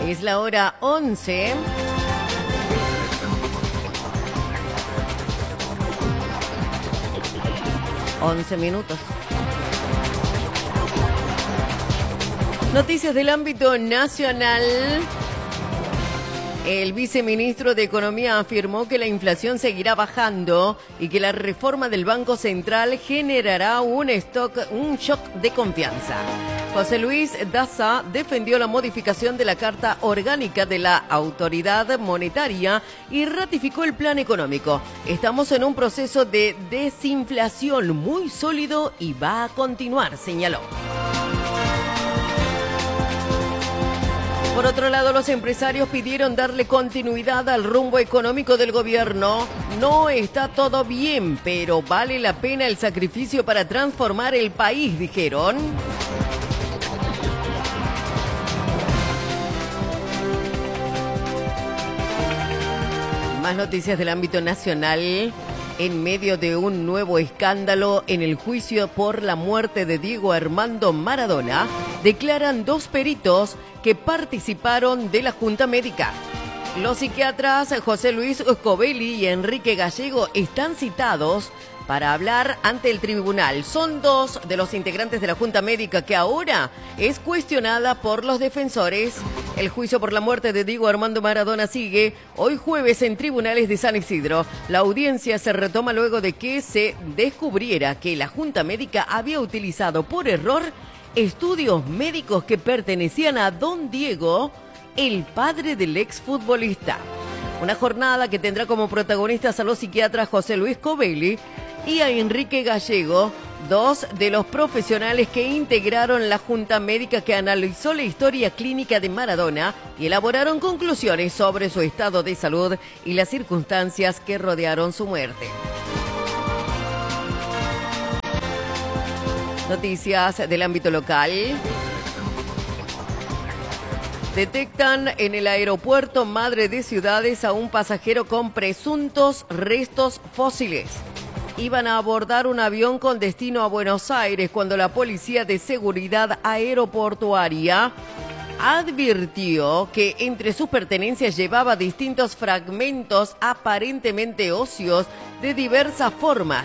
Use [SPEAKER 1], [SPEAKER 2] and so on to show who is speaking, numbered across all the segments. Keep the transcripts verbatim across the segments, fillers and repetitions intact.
[SPEAKER 1] Es la hora once. once minutos. Noticias del ámbito nacional. El viceministro de Economía afirmó que la inflación seguirá bajando y que la reforma del Banco Central generará un, stock, un shock de confianza. José Luis Daza defendió la modificación de la Carta Orgánica de la Autoridad Monetaria y ratificó el plan económico. Estamos en un proceso de desinflación muy sólido y va a continuar, señaló. Por otro lado, los empresarios pidieron darle continuidad al rumbo económico del gobierno. No está todo bien, pero vale la pena el sacrificio para transformar el país, dijeron. Más noticias del ámbito nacional. En medio de un nuevo escándalo en el juicio por la muerte de Diego Armando Maradona, declaran dos peritos que participaron de la Junta Médica. Los psiquiatras José Luis Scobelli y Enrique Gallego están citados para hablar ante el tribunal. Son dos de los integrantes de la Junta Médica que ahora es cuestionada por los defensores. El juicio por la muerte de Diego Armando Maradona sigue hoy jueves en tribunales de San Isidro. La audiencia se retoma luego de que se descubriera que la Junta Médica había utilizado por error estudios médicos que pertenecían a don Diego, el padre del exfutbolista. Una jornada que tendrá como protagonistas a los psiquiatras José Luis Scobelli y a Enrique Gallego, dos de los profesionales que integraron la Junta Médica que analizó la historia clínica de Maradona y elaboraron conclusiones sobre su estado de salud y las circunstancias que rodearon su muerte. Noticias del ámbito local. Detectan en el aeropuerto Madre de Ciudades a un pasajero con presuntos restos fósiles. Iban a abordar un avión con destino a Buenos Aires cuando la Policía de Seguridad Aeroportuaria advirtió que entre sus pertenencias llevaba distintos fragmentos aparentemente óseos de diversas formas.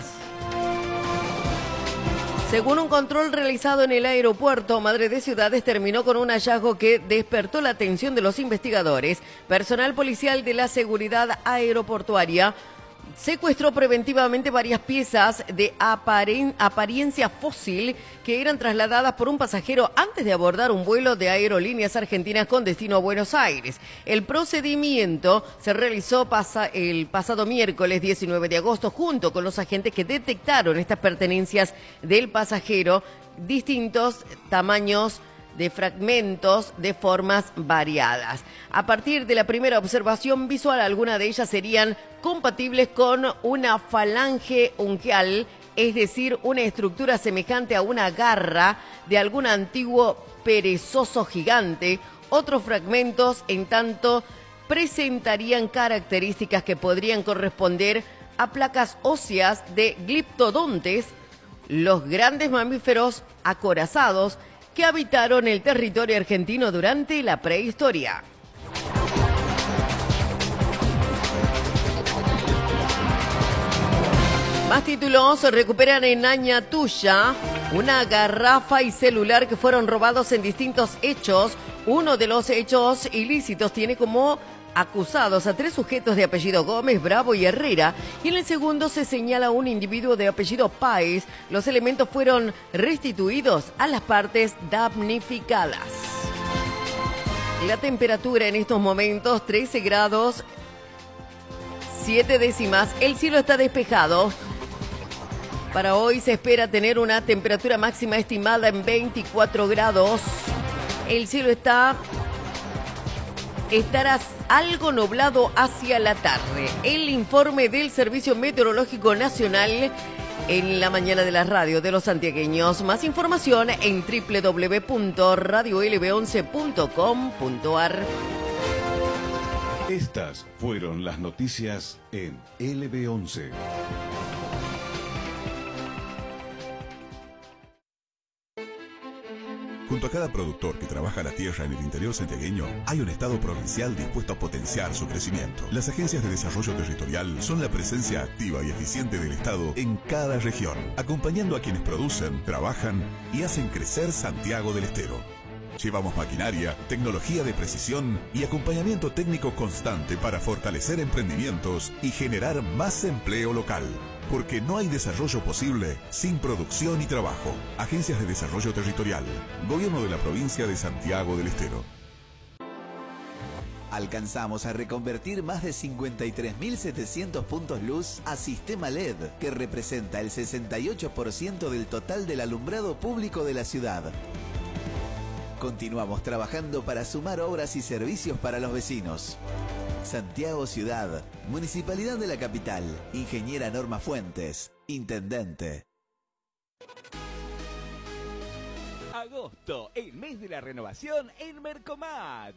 [SPEAKER 1] Según un control realizado en el aeropuerto Madre de Ciudades, terminó con un hallazgo que despertó la atención de los investigadores. Personal policial de la seguridad aeroportuaria secuestró preventivamente varias piezas de aparen- apariencia fósil que eran trasladadas por un pasajero antes de abordar un vuelo de Aerolíneas Argentinas con destino a Buenos Aires. El procedimiento se realizó pasa- el pasado miércoles diecinueve de agosto junto con los agentes que detectaron estas pertenencias del pasajero, distintos tamaños de fragmentos de formas variadas. A partir de la primera observación visual, algunas de ellas serían compatibles con una falange unguial, es decir, una estructura semejante a una garra de algún antiguo perezoso gigante. Otros fragmentos, en tanto, presentarían características que podrían corresponder a placas óseas de gliptodontes, los grandes mamíferos acorazados que habitaron el territorio argentino durante la prehistoria. Más títulos: recuperan en Añatuya una garrafa y celular que fueron robados en distintos hechos. Uno de los hechos ilícitos tiene como acusados a tres sujetos de apellido Gómez, Bravo y Herrera, y en el segundo se señala a un individuo de apellido Páez. Los elementos fueron restituidos a las partes damnificadas. La temperatura en estos momentos, trece grados, siete décimas. El cielo está despejado. Para hoy se espera tener una temperatura máxima estimada en veinticuatro grados. El cielo está... estará algo nublado hacia la tarde. El informe del Servicio Meteorológico Nacional en la mañana de la radio de los santiagueños. Más información en doble u doble u doble u punto radio l b once punto com punto a r.
[SPEAKER 2] Estas fueron las noticias en L B once.
[SPEAKER 3] Junto a cada productor que trabaja la tierra en el interior santiagueño, hay un Estado provincial dispuesto a potenciar su crecimiento. Las agencias de desarrollo territorial son la presencia activa y eficiente del Estado en cada región, acompañando a quienes producen, trabajan y hacen crecer Santiago del Estero. Llevamos maquinaria, tecnología de precisión y acompañamiento técnico constante para fortalecer emprendimientos y generar más empleo local. Porque no hay desarrollo posible sin producción y trabajo. Agencias de Desarrollo Territorial. Gobierno de la Provincia de Santiago del Estero.
[SPEAKER 4] Alcanzamos a reconvertir más de cincuenta y tres mil setecientos puntos luz a sistema L E D, que representa el sesenta y ocho por ciento del total del alumbrado público de la ciudad. Continuamos trabajando para sumar obras y servicios para los vecinos. Santiago Ciudad, Municipalidad de la Capital, Ingeniera Norma Fuentes, Intendente.
[SPEAKER 5] Agosto, el mes de la renovación en Mercomat.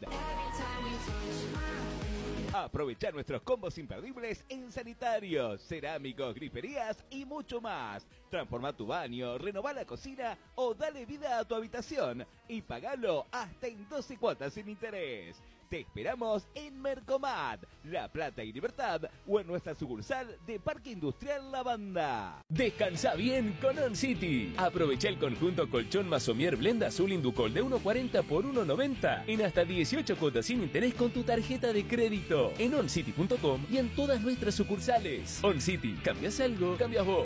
[SPEAKER 5] Aprovechar nuestros combos imperdibles en sanitarios, cerámicos, griferías y mucho más. Transforma tu baño, renová la cocina o dale vida a tu habitación y pagalo hasta en doce cuotas sin interés. Te esperamos en Mercomat, La Plata y Libertad o en nuestra sucursal de Parque Industrial La Banda.
[SPEAKER 6] Descansa bien con On City. Aprovecha el conjunto colchón Masomier Blend Azul Inducol de uno cuarenta por uno noventa en hasta dieciocho cuotas sin interés con tu tarjeta de crédito en on city punto com y en todas nuestras sucursales. On City, ¿cambias algo? Cambias vos.